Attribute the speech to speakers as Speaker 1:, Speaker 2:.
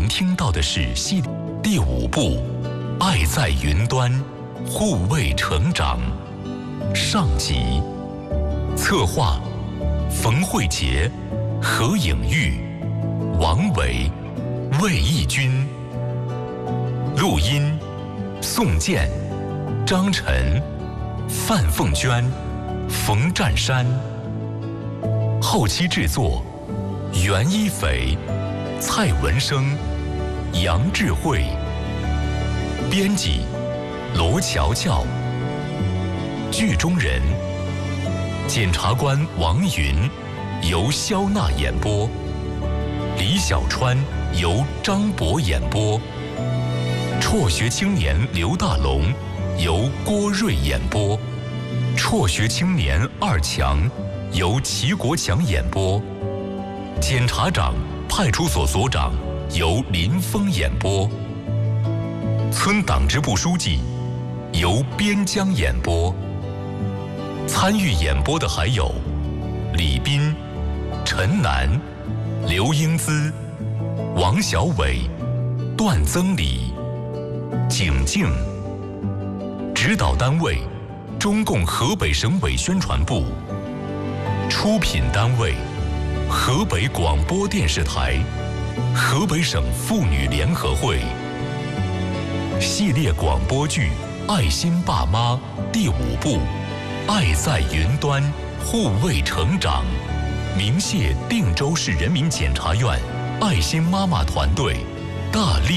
Speaker 1: 听到的是第5部《爱在云端，护卫成长》上集，策划冯慧杰、何颖玉、王伟、魏义军，录音宋健、张晨、范凤娟、冯占山，后期制作袁一斐、蔡文生、杨智慧，编辑罗乔乔，剧中人检察官王云由肖娜演播，李小川由张博演播，辍学青年刘大龙由郭瑞演播，辍学青年二强由齐国强演播，检察长、派出所所长由林峰演播，村党支部书记由边疆演播。参与演播的还有李斌、陈楠、刘英姿、王小伟、段增礼、景静。指导单位中共河北省委宣传部，出品单位河北广播电视台、河北省妇女联合会。系列广播剧《爱心爸妈》第5部《爱在云端，护卫成长》，鸣谢定州市人民检察院爱心妈妈团队大力